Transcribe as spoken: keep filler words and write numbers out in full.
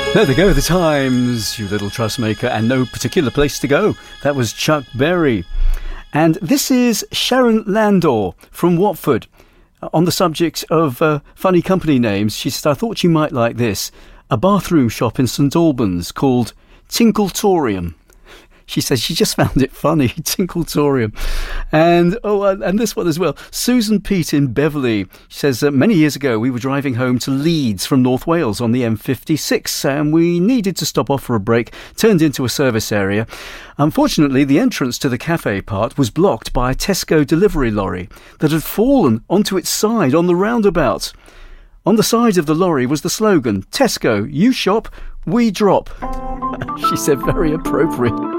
There they go, the Times, you little trust maker, and no particular place to go. That was Chuck Berry. And this is Sharon Landor from Watford. On the subject of uh, funny company names, she said, I thought you might like this. A bathroom shop in St Albans called Tinkletorium. She says she just found it funny, Tinkletorium. And oh, and this one as well. Susan Pete in Beverley. She says, uh, many years ago we were driving home to Leeds from North Wales on the M fifty-six and we needed to stop off for a break, turned into a service area. Unfortunately, the entrance to the cafe part was blocked by a Tesco delivery lorry that had fallen onto its side on the roundabout. On the side of the lorry was the slogan, Tesco, you shop, we drop. She said, very appropriate.